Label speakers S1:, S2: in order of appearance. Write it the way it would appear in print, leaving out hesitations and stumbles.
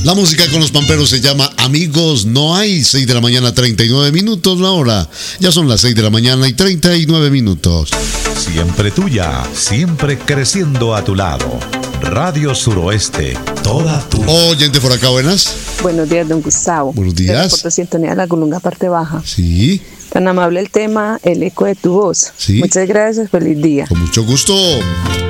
S1: La música con los pamperos se llama Amigos No Hay. 6 de la mañana, 39 minutos la hora. Ya son las 6 de la mañana y 39 minutos.
S2: Siempre tuya, siempre creciendo a tu lado. Radio Suroeste, toda tu...
S1: Oyente por acá, buenas.
S3: Buenos días, don Gustavo.
S1: Buenos días.
S3: Por sintonía de la Colunga parte baja.
S1: Sí.
S3: Tan amable el tema, el eco de tu voz.
S1: Sí.
S3: Muchas gracias, feliz día.
S1: Con mucho gusto.